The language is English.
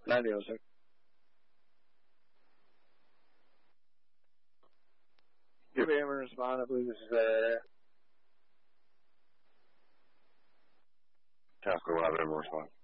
90, sir. Give me a respond, I believe this is Task 11, respond.